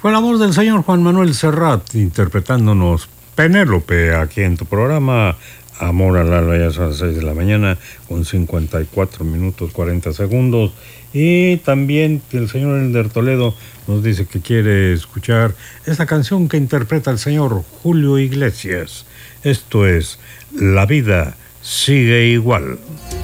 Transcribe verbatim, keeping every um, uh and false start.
Fue la voz del señor Juan Manuel Serrat interpretándonos Penélope aquí en tu programa Amor al Alba. Ya son las seis de la mañana con cincuenta y cuatro minutos cuarenta segundos. Y también el señor Elder Toledo nos dice que quiere escuchar esta canción que interpreta el señor Julio Iglesias. Esto es La vida sigue igual.